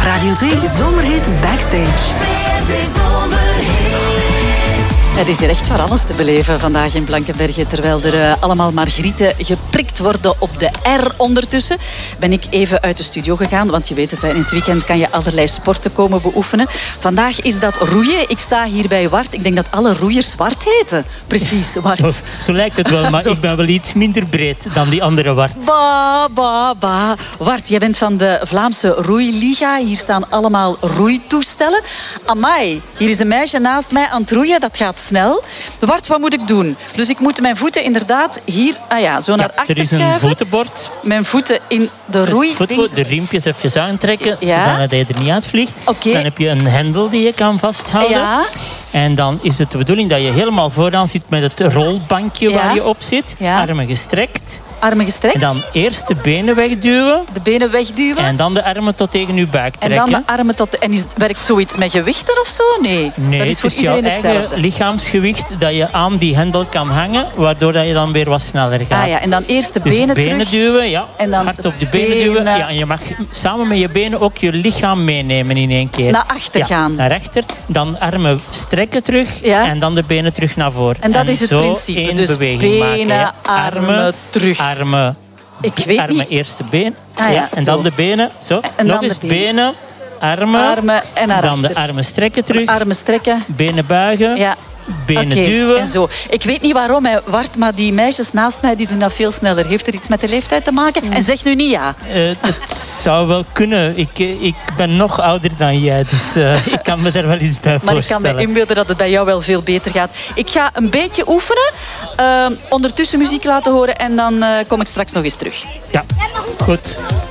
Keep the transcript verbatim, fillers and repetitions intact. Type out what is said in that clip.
Radio twee Zomerhit Backstage. Er is hier echt van alles te beleven vandaag in Blankenberge. Terwijl er uh, allemaal margrieten geprikt worden op de R ondertussen, ben ik even uit de studio gegaan. Want je weet het, in het weekend kan je allerlei sporten komen beoefenen. Vandaag is dat roeien. Ik sta hier bij Wart. Ik denk dat alle roeiers Wart heten. Precies, Wart. Zo, zo lijkt het wel, maar Zo. ik ben wel iets minder breed dan die andere Wart. Ba, ba, ba. Wart, jij bent van de Vlaamse Roeiliga. Hier staan allemaal roeitoestellen. Amai, hier is een meisje naast mij aan het roeien. Dat gaat snel. Wart, wat moet ik doen? Dus ik moet mijn voeten inderdaad hier, ah ja, zo naar Ja, achter er is een schuiven. voetenbord. Mijn voeten in de roei. Het voetbord, de riempjes even aantrekken, Ja. zodat hij er niet uitvliegt. Oké. Dan heb je een hendel die je kan vasthouden. Ja. En dan is het de bedoeling dat je helemaal vooraan zit met het rolbankje Ja. waar je op zit. Ja. Armen gestrekt. Armen gestrekt. En dan eerst de benen wegduwen. De benen wegduwen. En dan de armen tot tegen je buik En trekken. dan de armen tot... En is, werkt zoiets met gewichten of zo? Nee. Nee, dat is het voor is jouw iedereen eigen hetzelfde. lichaamsgewicht dat je aan die hendel kan hangen, waardoor dat je dan weer wat sneller gaat. Ah ja, en dan eerst de Dus benen, benen terug. duwen, ja. En dan hard de op de benen, benen. duwen. Ja, en je mag samen met je benen ook je lichaam meenemen in één keer. Naar achter Ja, gaan. naar achter. Dan armen strekken terug Ja. en dan de benen terug naar voren. En dat is het zo principe. één Dus beweging benen, maken, ja. armen, terug. Armen, Ik weet armen niet. eerst de been. Ah ja, en zo. dan de benen. Zo. En Nog dan de eens benen. benen, armen. Armen en naar dan achter. de armen strekken terug. Armen strekken. Benen buigen. Ja. Benen Oké, duwen. en zo. Ik weet niet waarom, hè, Wart, maar die meisjes naast mij die doen dat veel sneller. Heeft er iets met de leeftijd te maken? En zeg nu niet ja. Uh, het zou wel kunnen. Ik, ik ben nog ouder dan jij, dus uh, ik kan me daar wel iets bij Maar voorstellen. ik kan me inbeelden dat het bij jou wel veel beter gaat. Ik ga een beetje oefenen, uh, ondertussen muziek laten horen en dan uh, kom ik straks nog eens terug. Ja, goed.